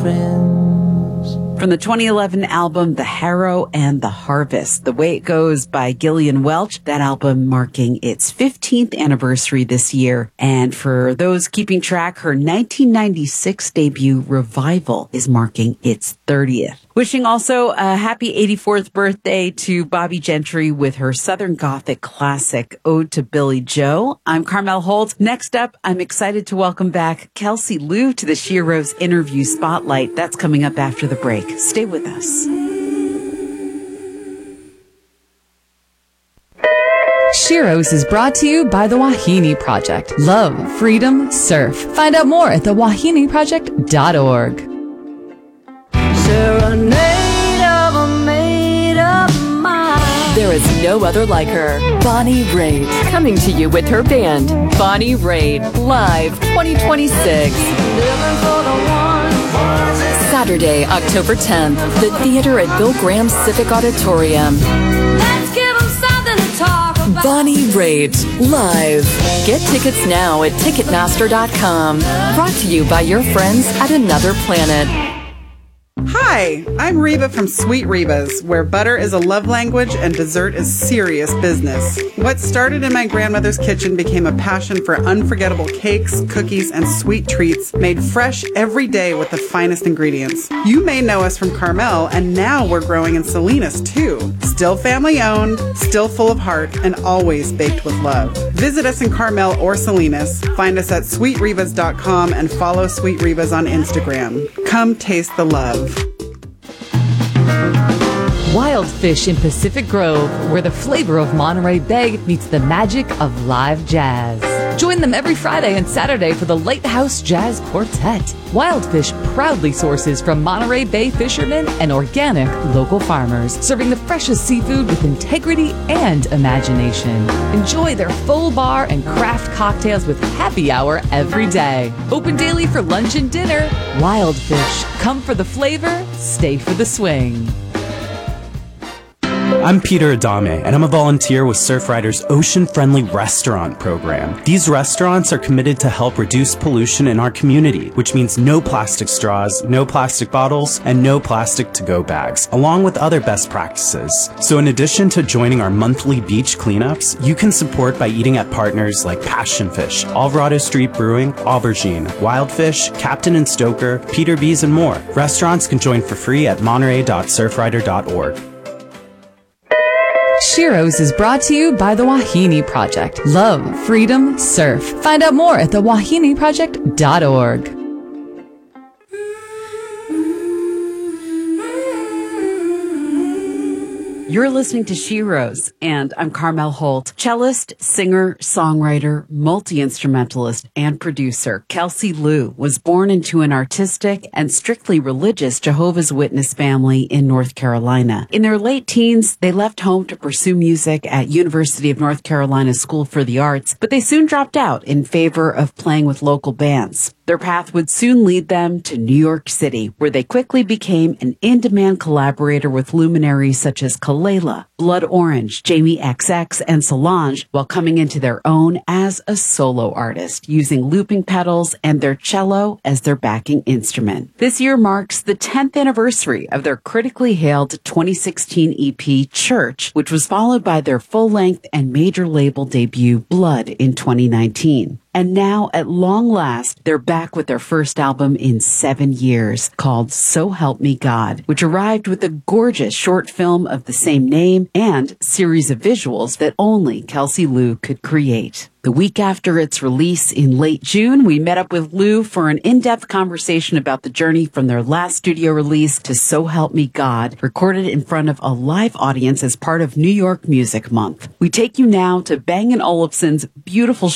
friends. From the 2011 album, The Harrow and the Harvest, The Way It Goes by Gillian Welch, that album marking its 15th anniversary this year. And for those keeping track, her 1996 debut, Revival, is marking its 30th. Wishing also a happy 84th birthday to Bobbie Gentry with her Southern Gothic classic, Ode to Billy Joe. I'm Carmel Holt. Next up, I'm excited to welcome back Kelsey Lu to the Sheroes Interview Spotlight. That's coming up after the break. Stay with us. Sheroes is brought to you by the Wahine Project. Love, freedom, surf. Find out more at thewahiniproject.org. Serenade of a made-up mind. There is no other like her. Bonnie Raitt, coming to you with her band, Bonnie Raitt, Live 2026. Living for the one. Saturday, October 10th, the theater at Bill Graham Civic Auditorium. Let's give them something to talk about. Bonnie Raitt, Live. Get tickets now at Ticketmaster.com. Brought to you by your friends at Another Planet. Hi, I'm Reba from Sweet Reba's, where butter is a love language and dessert is serious business. What started in my grandmother's kitchen became a passion for unforgettable cakes, cookies, and sweet treats made fresh every day with the finest ingredients. You may know us from Carmel, and now we're growing in Salinas too. Still family owned, still full of heart, and always baked with love. Visit us in Carmel or Salinas. Find us at sweetrebas.com and follow Sweet Rebas on Instagram. Come taste the love. Wild Fish in Pacific Grove, where the flavor of Monterey Bay meets the magic of live jazz. Join them every Friday and Saturday for the Lighthouse Jazz Quartet. Wild Fish proudly sources from Monterey Bay fishermen and organic local farmers, serving the freshest seafood with integrity and imagination. Enjoy their full bar and craft cocktails with happy hour every day. Open daily for lunch and dinner. Wild Fish. Come for the flavor, stay for the swing. I'm Peter Adame, and I'm a volunteer with Surfrider's ocean-friendly restaurant program. These restaurants are committed to help reduce pollution in our community, which means no plastic straws, no plastic bottles, and no plastic to-go bags, along with other best practices. So in addition to joining our monthly beach cleanups, you can support by eating at partners like Passion Fish, Alvarado Street Brewing, Aubergine, Wildfish, Captain and Stoker, Peter B's, and more. Restaurants can join for free at monterey.surfrider.org. Sheroes is brought to you by the Wahine Project. Love, freedom, surf. Find out more at thewahiniproject.org. You're listening to Sheroes, and I'm Carmel Holt. Cellist, singer, songwriter, multi-instrumentalist, and producer Kelsey Lu was born into an artistic and strictly religious Jehovah's Witness family in North Carolina. In their late teens, they left home to pursue music at University of North Carolina School for the Arts, but they soon dropped out in favor of playing with local bands. Their path would soon lead them to New York City, where they quickly became an in-demand collaborator with luminaries such as Kalela, Blood Orange, Jamie XX, and Solange, while coming into their own as a solo artist, using looping pedals and their cello as their backing instrument. This year marks the 10th anniversary of their critically hailed 2016 EP, Church, which was followed by their full-length and major label debut, Blood, in 2019. And now, at long last, they're back with their first album in 7 years, called So Help Me God, which arrived with a gorgeous short film of the same name and series of visuals that only Kelsey Lu could create. The week after its release in late June, we met up with Lu for an in-depth conversation about the journey from their last studio release to So Help Me God, recorded in front of a live audience as part of New York Music Month. We take you now to Bang & Olufsen's beautiful